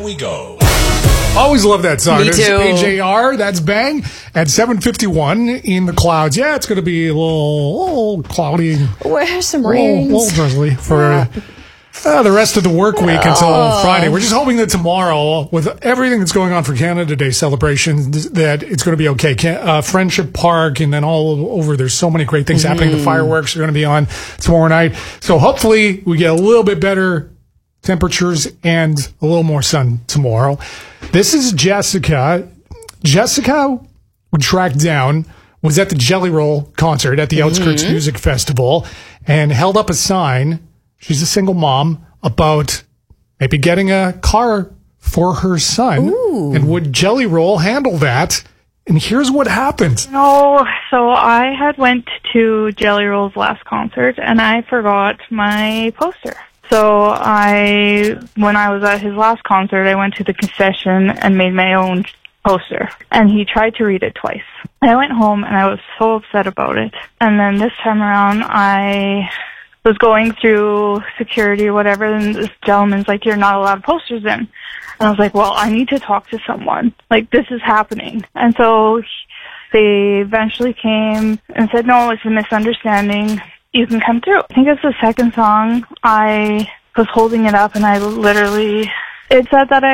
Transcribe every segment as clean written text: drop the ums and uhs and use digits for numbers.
we go. Always love that song. Me too. AJR, that's Bang. At 7:51 in the clouds. Yeah, it's going to be a little cloudy. Where's some A rain? little drizzly for the rest of the work week until Friday. We're just hoping that tomorrow, with everything that's going on for Canada Day celebrations, that it's going to be okay. Friendship Park and then all over, there's so many great things happening. The fireworks are going to be on tomorrow night. So hopefully we get a little bit better temperatures and a little more sun tomorrow. This is Jessica. Jessica, we tracked down, was at the Jelly Roll concert at the Outskirts Music Festival and held up a sign. She's a single mom about maybe getting a car for her son. Ooh. And would Jelly Roll handle that? And here's what happened. No, so I had went to Jelly Roll's last concert and I forgot my poster. So when I was at his last concert, I went to the concession and made my own poster. And he tried to read it twice. And I went home and I was so upset about it. And then this time around, I was going through security or whatever, and this gentleman's like, "You're not allowed posters in." And I was like, well, I need to talk to someone. Like, this is happening. And so they eventually came and said, "No, it's a misunderstanding. You can come through." I think it's the second song. I was holding it up and it said that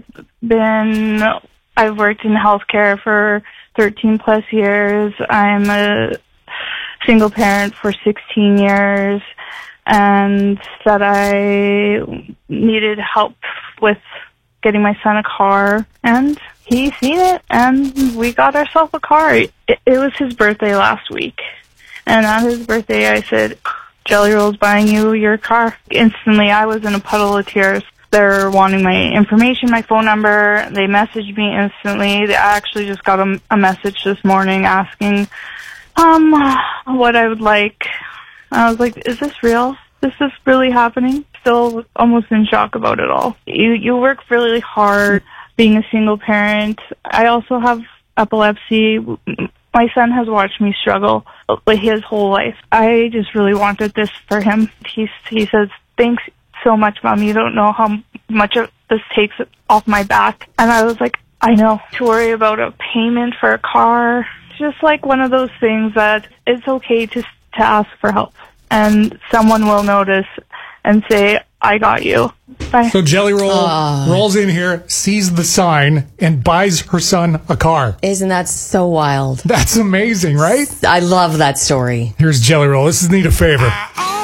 I've worked in healthcare for 13 plus years. I'm a single parent for 16 years and that I needed help with getting my son a car. And he seen it and we got ourselves a car. It was his birthday last week. And on his birthday, I said, "Jelly Roll's buying you your car." Instantly, I was in a puddle of tears. They're wanting my information, my phone number. They messaged me instantly. I actually just got a message this morning asking what I would like. I was like, is this real? Is this really happening? Still almost in shock about it all. You work really hard being a single parent. I also have epilepsy. My son has watched me struggle his whole life. I just really wanted this for him. He says, "Thanks so much, Mom. You don't know how much of this takes off my back." And I was like, I know. To worry about a payment for a car. It's just like one of those things that it's okay to ask for help. And someone will notice and say, "I got you." Bye. So Jelly Roll rolls in here, sees the sign, and buys her son a car. Isn't that so wild? That's amazing, right? I love that story. Here's Jelly Roll. This is Need a Favor.